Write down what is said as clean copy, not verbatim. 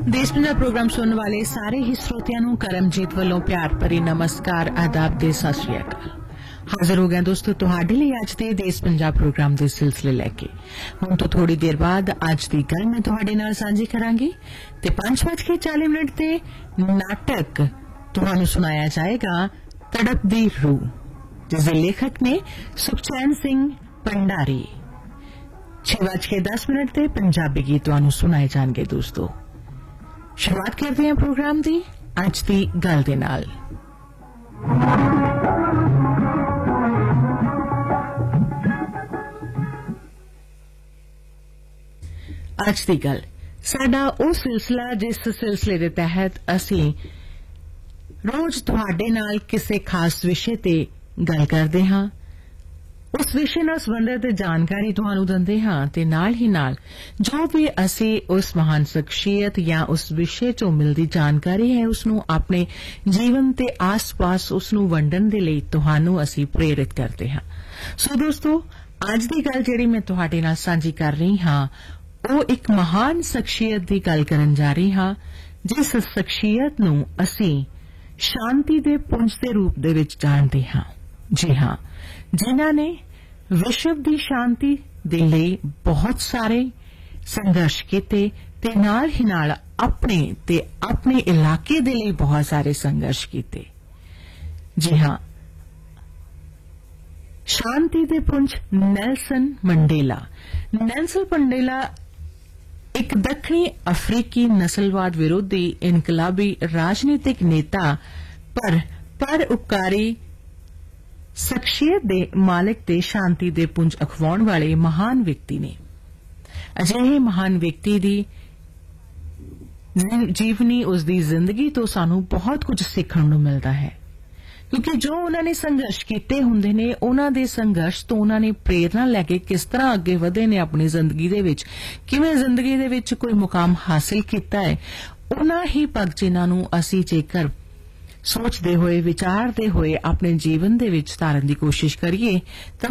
देश पंजाब प्रोग्राम सुनने वाले सारे ही श्रोतियां नूं करमजीत वालों प्यार भरी नमस्कार आदाब ते सत श्री अकाल। हाजिर हो गया दोस्तों तुहाडे लई अज दे देश पंजाब प्रोग्राम दे सिलसिले लैके। हुण तो थोड़ी देर बाद अज दी गल मैं तुहाडे नाल सांझी करांगी ते 5:40 ते नाटक तुहानूं सुनाया जाएगा तड़पदी रूह, जिसके लेखक ने सुखचैन सिंह भंडारी। 6:10 ते पंजाबी गीत तुहानूं सुनाए जाणगे दोस्तों। शुरुआत करते हैं प्रोग्राम दी अज दी गल दे नाल। अज दी गल साडा ओ सिलसिला जिस सिलसिले दे तहत असीं रोज तुहाडे नाल किसी खास विषय ते गल करदे हां, उस विषय नाल संबंधित जानकारी तुहानूं दिंदे हां ते नाल ही नाल जो भी असीं उस महान शख्सियत या उस विषय चों मिलदी जानकारी है उसनूं अपने जीवन ते आस-पास उसनूं वंडण दे लई तुहानूं असीं प्रेरित करदे हां। सो दोस्तों अज दी गल जिहड़ी मैं तुहाडे नाल सांझी कर रही हां ਉਹ ਇੱਕ महान शख्सियत ਦੀ ਗੱਲ ਕਰਨ ਜਾ ਰਹੀ ਹਾਂ, ਜਿਸ शख्सियत ਨੂੰ ਅਸੀਂ ਸ਼ਾਂਤੀ ਦੇ ਪੁੰਜ ਦੇ ਰੂਪ ਦੇ ਵਿੱਚ ਜਾਣਦੇ ਹਾਂ। ਜੀ ਹਾਂ, ਜਿਨ੍ਹਾਂ ਨੇ ਵਿਸ਼ਵ ਦੀ ਸ਼ਾਂਤੀ ਦੇ ਲਈ ਬਹੁਤ ਸਾਰੇ ਸੰਘਰਸ਼ ਕੀਤੇ ਤੇ ਨਾਲ ਹੀ ਨਾਲ ਆਪਣੇ ਇਲਾਕੇ ਦੇ ਲਈ ਬਹੁਤ ਸਾਰੇ ਸੰਘਰਸ਼ ਕੀਤੇ। ਜੀ ਹਾਂ, शांति दे पुंज नेल्सन मंडेला। नेल्सन मंडेला एक दक्षिणी अफ्रीकी नस्लवाद विरोधी इनकलाबी राजनीतिक नेता पर उपकारी शख्सियत दे मालिक ते शांति दे पुंज अखवाउण वाले महान व्यक्ति ने। अजिहे महान व्यक्ति दी जीवनी उसदी जिंदगी तो सानू बहुत कुछ सीखण नूं मिलदा है, क्योंकि जो उन्होंने संघर्ष किए हुंदे ने उन्हां दे संघर्ष तो उन्होंने प्रेरणा लैके किस तरह अगे वधे ने अपनी जिंदगी दे विच, किवें जिंदगी दे विच कोई मुकाम हासिल कीता है, उन्हां ही पग जिन्हां नूं असीं जेकर सोचदे होए विचारदे होए अपने जीवन दे विच धारन दी कोशिश करिए तां